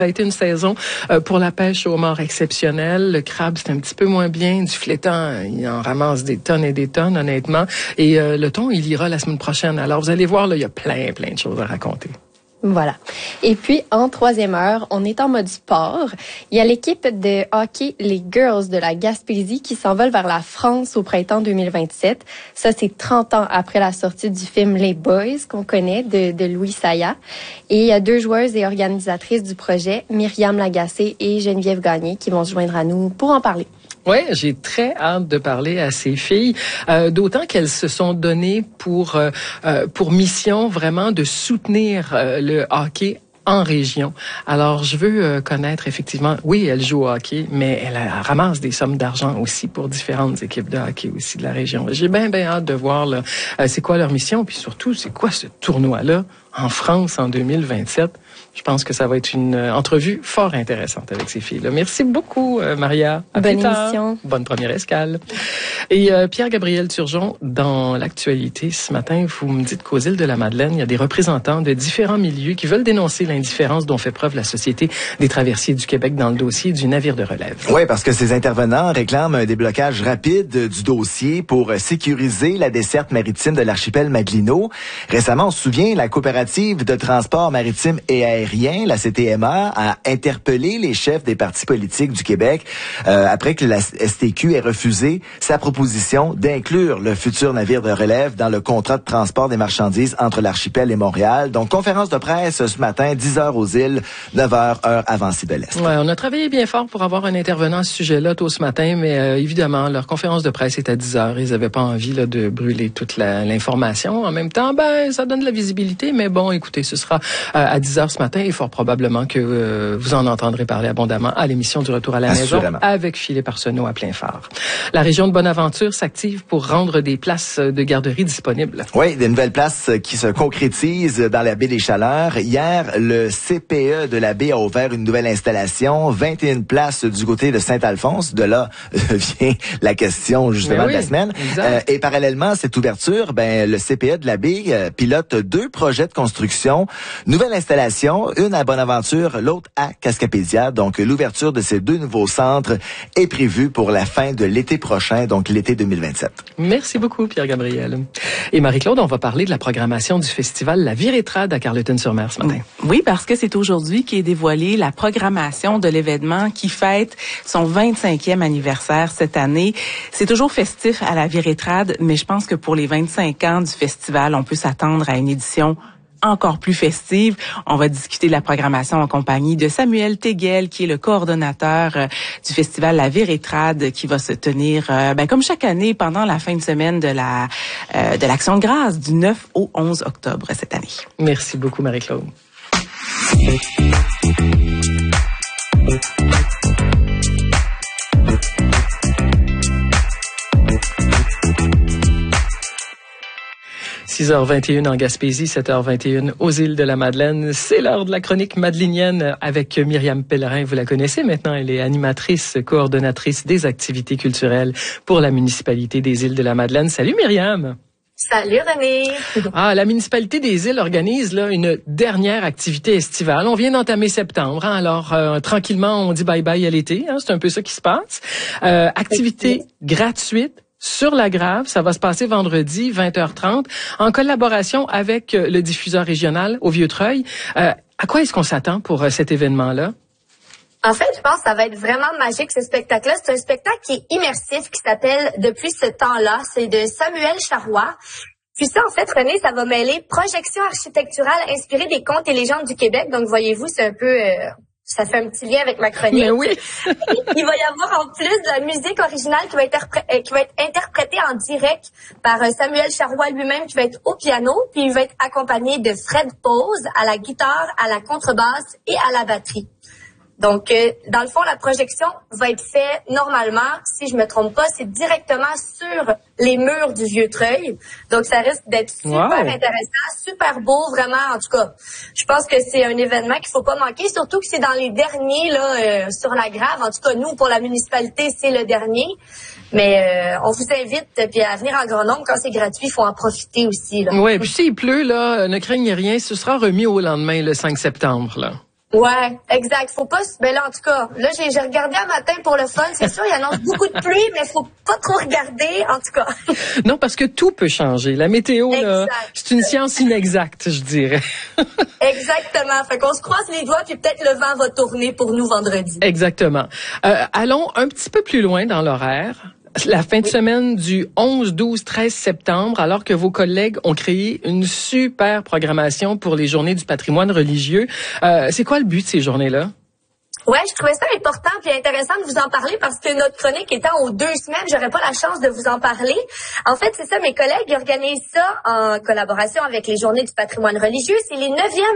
Ça a été une saison pour la pêche au homard exceptionnelle. Le crabe, c'est un petit peu moins bien. Du flétan, il en ramasse des tonnes et des tonnes, honnêtement. Et le thon, il ira la semaine prochaine. Alors, vous allez voir, là, il y a plein de choses à raconter. Voilà. Et puis, en troisième heure, on est en mode sport. Il y a l'équipe de hockey, les Girls de la Gaspésie, qui s'envole vers la France au printemps 2027. Ça, c'est 30 ans après la sortie du film Les Boys, qu'on connaît, de Louis Saya. Et il y a deux joueuses et organisatrices du projet, Myriam Lagacé et Geneviève Gagné, qui vont se joindre à nous pour en parler. Oui, j'ai très hâte de parler à ces filles, d'autant qu'elles se sont données pour mission vraiment de soutenir le hockey en région. Alors, je veux connaître effectivement, oui, elle joue au hockey, mais elle ramasse des sommes d'argent aussi pour différentes équipes de hockey aussi de la région. J'ai bien hâte de voir là, c'est quoi leur mission, puis surtout, c'est quoi ce tournoi-là en France en 2027. Je pense que ça va être une entrevue fort intéressante avec ces filles-là. Merci beaucoup, Maria. À Bonne plus tard. émission. Bonne première escale. Et Pierre-Gabriel Turgeon, dans l'actualité ce matin, vous me dites qu'aux îles de la Madeleine, il y a des représentants de différents milieux qui veulent dénoncer l'indifférence dont fait preuve la Société des traversiers du Québec dans le dossier du navire de relève. Oui, parce que ces intervenants réclament un déblocage rapide du dossier pour sécuriser la desserte maritime de l'archipel Madelino. Récemment, on se souvient, la coopérative de transport maritime et aérien, la CTMA, a interpellé les chefs des partis politiques du Québec après que la STQ ait refusé sa proposition d'inclure le futur navire de relève dans le contrat de transport des marchandises entre l'archipel et Montréal. Donc, conférence de presse ce matin, 10h aux îles, 9h, heure avant Cibéleste. Ouais, on a travaillé bien fort pour avoir un intervenant à ce sujet-là tôt ce matin, mais évidemment, leur conférence de presse est à 10h. Ils n'avaient pas envie là, de brûler toute l'information. En même temps, ça donne de la visibilité, mais bon, écoutez, ce sera à 10h ce matin et fort probablement que vous en entendrez parler abondamment à l'émission du Retour à la maison avec Philippe Arsenault à plein phare. La région de Bonaventure s'active pour rendre des places de garderie disponibles. Oui, des nouvelles places qui se concrétisent dans la baie des Chaleurs. Hier, le CPE de la baie a ouvert une nouvelle installation, 21 places du côté de Saint-Alphonse. De là vient la question justement de la semaine. Et parallèlement à cette ouverture, le CPE de la baie pilote 2 projets de construction. Nouvelle installation, une à Bonaventure, l'autre à Cascapédia. Donc, l'ouverture de ces 2 nouveaux centres est prévue pour la fin de l'été prochain, donc l'été 2027. Merci beaucoup, Pierre-Gabriel. Et Marie-Claude, on va parler de la programmation du festival La Virétrade à Carleton-sur-Mer ce matin. Oui, parce que c'est aujourd'hui qu'est dévoilée la programmation de l'événement qui fête son 25e anniversaire cette année. C'est toujours festif à La Virétrade, mais je pense que pour les 25 ans du festival, on peut s'attendre à une édition encore plus festive. On va discuter de la programmation en compagnie de Samuel Teguel, qui est le coordonnateur du festival La Virétrade, qui va se tenir, comme chaque année, pendant la fin de semaine de l'Action de grâce du 9 au 11 octobre cette année. Merci beaucoup, Marie-Claude. 6h21 en Gaspésie, 7h21 aux îles de la Madeleine. C'est l'heure de la chronique madelinienne avec Myriam Pellerin. Vous la connaissez maintenant. Elle est animatrice, coordonnatrice des activités culturelles pour la municipalité des îles de la Madeleine. Salut Myriam! Salut René! La municipalité des îles organise là une dernière activité estivale. On vient d'entamer septembre, alors tranquillement on dit bye-bye à l'été. C'est un peu ça qui se passe. Activité gratuite sur la Grave, ça va se passer vendredi 20h30 en collaboration avec le diffuseur régional au Vieux-Treuil. À quoi est-ce qu'on s'attend pour cet événement-là? En fait, je pense que ça va être vraiment magique, ce spectacle-là. C'est un spectacle qui est immersif, qui s'appelle Depuis ce temps-là. C'est de Samuel Charrois. Puis ça, en fait, René, ça va mêler projection architecturale inspirée des contes et légendes du Québec. Donc, voyez-vous, c'est un peu... ça fait un petit lien avec ma chronique. Mais oui. Il va y avoir en plus de la musique originale qui va être interprétée en direct par Samuel Charrois lui-même, qui va être au piano. Puis il va être accompagné de Fred Pose à la guitare, à la contrebasse et à la batterie. Donc, dans le fond, la projection va être faite normalement, si je me trompe pas, c'est directement sur les murs du Vieux-Treuil. Donc, ça risque d'être super intéressant, super beau, vraiment. En tout cas, je pense que c'est un événement qu'il faut pas manquer, surtout que c'est dans les derniers là sur la Grave. En tout cas, nous, pour la municipalité, c'est le dernier. Mais on vous invite puis à venir en grand nombre. Quand c'est gratuit, il faut en profiter aussi. Oui, puis s'il pleut, là, ne craignez rien, ce sera remis au lendemain, le 5 septembre, là. Ouais, exact. Faut pas, ben là, en tout cas, là, j'ai regardé un matin pour le fun. C'est sûr, il annonce beaucoup de pluie, mais faut pas trop regarder, en tout cas. Non, parce que tout peut changer. La météo, là, c'est une science inexacte, je dirais. Exactement. Fait qu'on se croise les doigts, puis peut-être le vent va tourner pour nous vendredi. Exactement. Allons un petit peu plus loin dans l'horaire. La fin de semaine du 11, 12, 13 septembre, alors que vos collègues ont créé une super programmation pour les journées du patrimoine religieux. C'est quoi le but de ces journées-là? Ouais, je trouvais ça important et intéressant de vous en parler parce que notre chronique étant aux 2 semaines, j'aurais pas la chance de vous en parler. En fait, c'est ça, mes collègues organisent ça en collaboration avec les Journées du patrimoine religieux. C'est la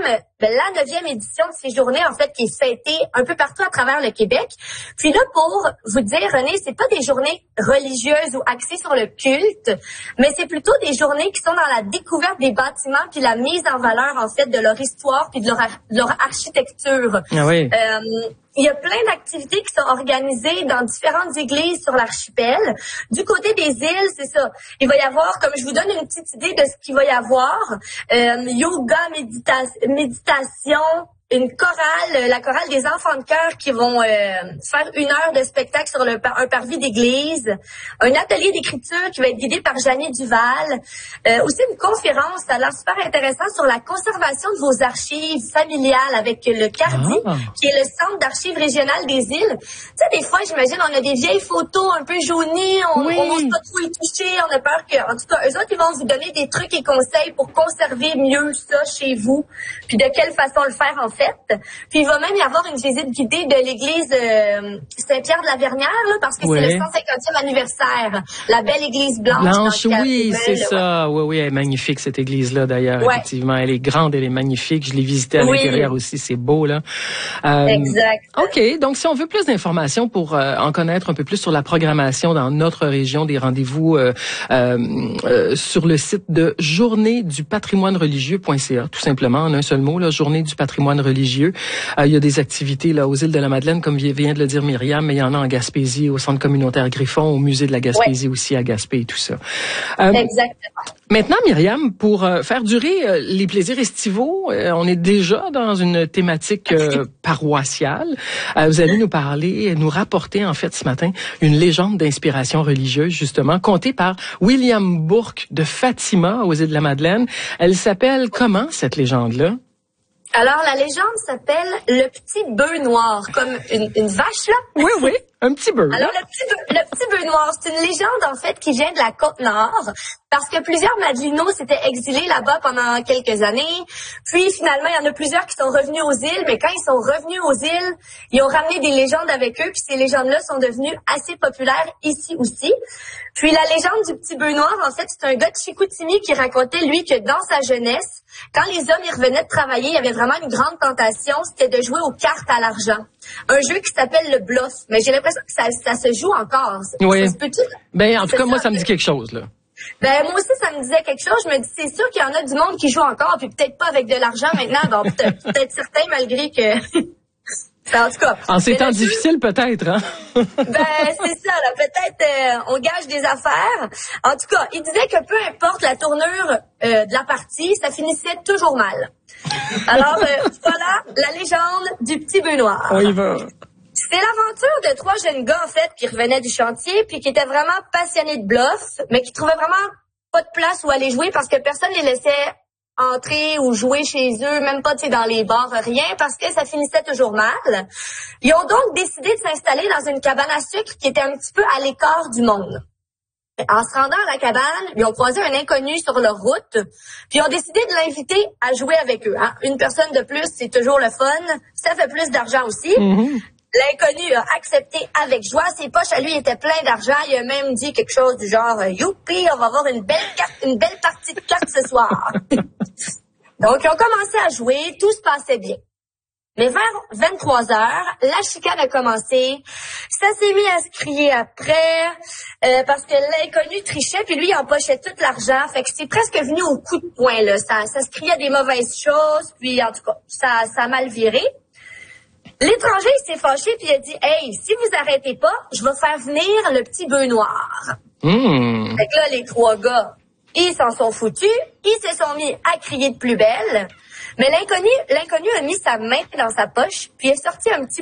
9e édition de ces journées, en fait, qui est fêtée un peu partout à travers le Québec. Puis là, pour vous dire, René, c'est pas des journées religieuses ou axées sur le culte, mais c'est plutôt des journées qui sont dans la découverte des bâtiments puis la mise en valeur, en fait, de leur histoire puis de leur architecture. Ah oui. Il y a plein d'activités qui sont organisées dans différentes églises sur l'archipel. Du côté des îles, c'est ça. Il va y avoir, comme je vous donne une petite idée de ce qu'il va y avoir, yoga, méditation, une chorale, la chorale des enfants de chœur qui vont faire 1 heure de spectacle sur un parvis d'église, un atelier d'écriture qui va être guidé par Jeannie Duval, aussi une conférence, ça a l'air super intéressant, sur la conservation de vos archives familiales avec le CARDI, qui est le Centre d'archives régionales des îles. Tu sais, des fois, j'imagine, on a des vieilles photos un peu jaunies, on n'ose pas trop y toucher, on a peur que, en tout cas, eux autres, ils vont vous donner des trucs et conseils pour conserver mieux ça chez vous, puis de quelle façon le faire en fait. Puis il va même y avoir une visite guidée de l'église Saint-Pierre-de-la-Vernière, là, parce que c'est le 150e anniversaire. La belle église blanche. Oui, c'est ça. Oui, elle est magnifique, cette église-là, d'ailleurs, effectivement. Elle est grande, elle est magnifique. Je l'ai visitée à l'intérieur aussi, c'est beau, là. Exact. OK, donc si on veut plus d'informations pour en connaître un peu plus sur la programmation dans notre région, des rendez-vous sur le site de journéedupatrimoine-religieux.ca, tout simplement, en un seul mot, là, Journée du patrimoine religieux. Il y a des activités là aux îles de la Madeleine, comme vient de le dire Myriam, mais il y en a en Gaspésie, au Centre communautaire Griffon, au musée de la Gaspésie aussi à Gaspé et tout ça. Exactement. Maintenant, Myriam, pour faire durer les plaisirs estivaux, on est déjà dans une thématique paroissiale. Vous allez nous rapporter en fait ce matin une légende d'inspiration religieuse, justement, contée par William Bourque de Fatima aux îles de la Madeleine. Elle s'appelle comment, cette légende-là? Alors, la légende s'appelle le petit bœuf noir, comme une vache, là. Oui, un petit bœuf. Alors, le petit bœuf noir, c'est une légende, en fait, qui vient de la Côte-Nord, parce que plusieurs Madelinos s'étaient exilés là-bas pendant quelques années. Puis, finalement, il y en a plusieurs qui sont revenus aux îles, mais quand ils sont revenus aux îles, ils ont ramené des légendes avec eux, puis ces légendes-là sont devenues assez populaires ici aussi. Puis, la légende du petit bœuf noir, en fait, c'est un gars de Chicoutimi qui racontait, lui, que dans sa jeunesse, quand les hommes y revenaient de travailler, il y avait vraiment une grande tentation, c'était de jouer aux cartes à l'argent. Un jeu qui s'appelle le bluff. Mais j'ai l'impression que ça se joue encore. Oui. Ça se peut-tu? Ben, en tout cas, moi, ça me dit quelque chose, là. Ben, moi aussi, ça me disait quelque chose. Je me dis, c'est sûr qu'il y en a du monde qui joue encore, puis peut-être pas avec de l'argent maintenant. Donc, peut-être certains, malgré que... En tout cas. En ces temps difficiles, peut-être, hein? Ben, c'est ça, là. Peut-être, on gage des affaires. En tout cas, il disait que peu importe la tournure de la partie, ça finissait toujours mal. Alors, voilà la légende du petit bœuf noir. On y va. C'était l'aventure de 3 jeunes gars, en fait, qui revenaient du chantier, puis qui étaient vraiment passionnés de bluff, mais qui trouvaient vraiment pas de place où aller jouer parce que personne les laissait entrer ou jouer chez eux, même pas, tu sais, dans les bars, rien, parce que ça finissait toujours mal. Ils ont donc décidé de s'installer dans une cabane à sucre qui était un petit peu à l'écart du monde. En se rendant à la cabane, ils ont croisé un inconnu sur leur route, puis ils ont décidé de l'inviter à jouer avec eux. Hein. Une personne de plus, c'est toujours le fun. Ça fait plus d'argent aussi. Mm-hmm. L'inconnu a accepté avec joie. Ses poches à lui étaient pleines d'argent. Il a même dit quelque chose du genre « Youpi, on va avoir une belle partie de cartes ce soir. » Donc, ils ont commencé à jouer. Tout se passait bien. Mais vers 23 heures, la chicane a commencé. Ça s'est mis à se crier après parce que l'inconnu trichait, puis lui, il empochait tout l'argent. Fait que c'est presque venu au coup de poing, là. Ça se criait des mauvaises choses, puis en tout cas, ça a mal viré. L'étranger, il s'est fâché, puis il a dit « Hey, si vous arrêtez pas, je vais faire venir le petit bœuf noir. » Fait que là, les 3 gars, ils s'en sont foutus. Ils se sont mis à crier de plus belle. Mais l'inconnu a mis sa main dans sa poche, puis est sorti un petit